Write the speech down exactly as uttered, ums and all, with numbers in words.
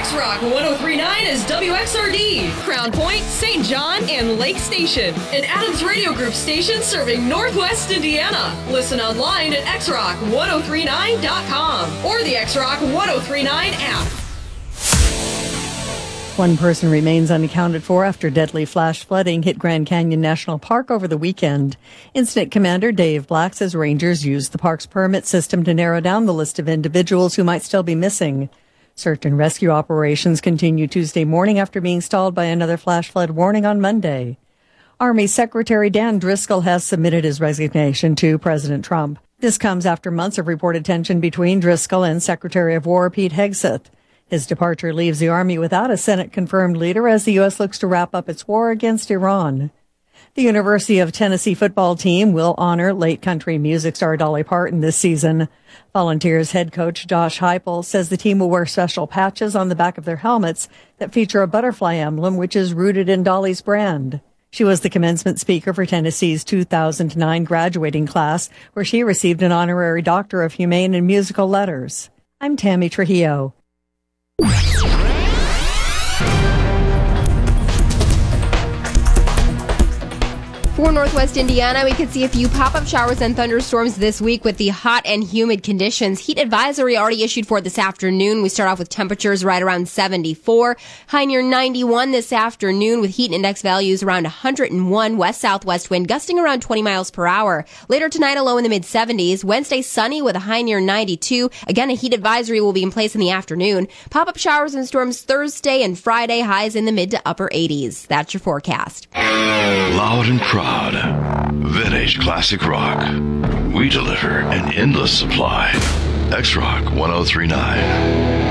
X-Rock one oh three point nine is W X R D, Crown Point, Saint John, and Lake Station. An Adams Radio Group station serving Northwest Indiana. Listen online at x rock one oh three nine dot com or the X-Rock one oh three point nine app. One person remains unaccounted for after deadly flash flooding hit Grand Canyon National Park over the weekend. Incident Commander Dave Black says rangers used the park's permit system to narrow down the list of individuals who might still be missing. Search and rescue operations continue Tuesday morning after being stalled by another flash flood warning on Monday. Army Secretary Dan Driscoll has submitted his resignation to President Trump. This comes after months of reported tension between Driscoll and Secretary of War Pete Hegseth. His departure leaves the Army without a Senate-confirmed leader as the U S looks to wrap up its war against Iran. The University of Tennessee football team will honor late country music star Dolly Parton this season. Volunteers head coach Josh Heupel says the team will wear special patches on the back of their helmets that feature a butterfly emblem, which is rooted in Dolly's brand. She was the commencement speaker for Tennessee's two thousand nine graduating class, where she received an honorary Doctor of Humane and Musical Letters. I'm Tammy Trujillo. For Northwest Indiana, we could see a few pop-up showers and thunderstorms this week with the hot and humid conditions. Heat advisory already issued for this afternoon. We start off with temperatures right around seventy-four. High near ninety-one this afternoon with heat index values around one hundred one. West-southwest wind gusting around twenty miles per hour. Later tonight, a low in the mid-seventies. Wednesday, sunny with a high near ninety-two. Again, a heat advisory will be in place in the afternoon. Pop-up showers and storms Thursday and Friday. Highs in the mid to upper eighties. That's your forecast. Loud and proud. Vintage classic rock. We deliver an endless supply. X-Rock one oh three point nine.